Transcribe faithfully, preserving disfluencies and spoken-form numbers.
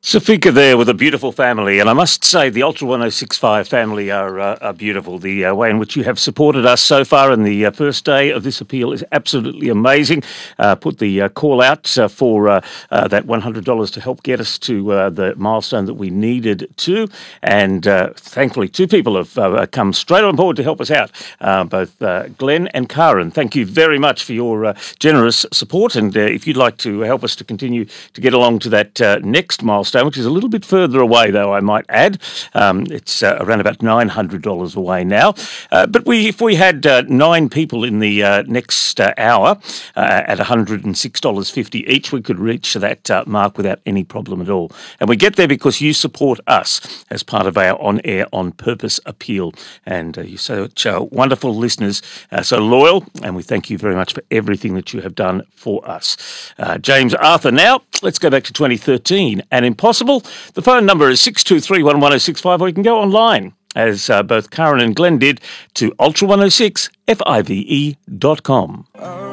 Safika there with a beautiful family, and I must say the Ultra one oh six point five family are, uh, are beautiful. The uh, way in which you have supported us so far in the uh, first day of this appeal is absolutely amazing. Uh, put the uh, call out uh, for uh, uh, that one hundred dollars to help get us to uh, the milestone that we needed to, and uh, thankfully two people have uh, come straight on board to help us out, uh, both uh, Glenn and Karen. Thank you very much for your uh, generous support, and uh, if you'd like to help us to continue to get along to that uh, next milestone, which is a little bit further away, though, I might add. Um, it's uh, around about nine hundred dollars away now. Uh, but we, if we had uh, nine people in the uh, next uh, hour uh, at one hundred six dollars fifty each, we could reach that uh, mark without any problem at all. And we get there because you support us as part of our on-air, on-purpose appeal. And uh, you're such uh, wonderful listeners, uh, so loyal, and we thank you very much for everything that you have done for us. Uh, James Arthur now. Let's go back to twenty thirteen and Impossible. The phone number is six two three, one one oh six five, or you can go online, as uh, both Karen and Glenn did, to ultra one oh six five dot com.